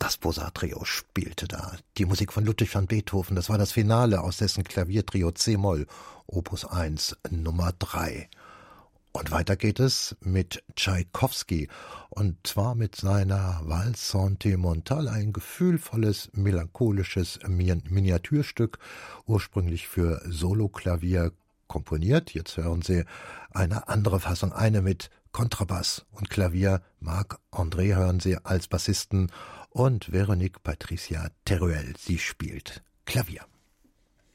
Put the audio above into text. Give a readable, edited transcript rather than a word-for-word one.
Das Bossart-Trio spielte da. Die Musik von Ludwig van Beethoven, das war das Finale aus dessen Klaviertrio C-Moll, Opus 1, Nummer 3. Und weiter geht es mit Tschaikowski, und zwar mit seiner Valse Sentimentale, ein gefühlvolles, melancholisches Miniaturstück, ursprünglich für Soloklavier komponiert. Jetzt hören Sie eine andere Fassung, eine mit Kontrabass und Klavier. Marc-André hören Sie als Bassisten und Veronique Patricia Teruel, sie spielt Klavier.